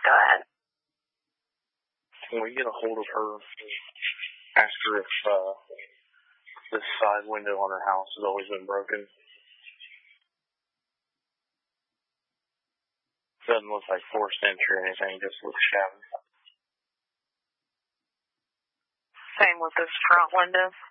Go ahead. When we get a hold of her, ask her if this side window on her house has always been broken. Doesn't look like forced entry or anything, just looks shabby. Same with this front window.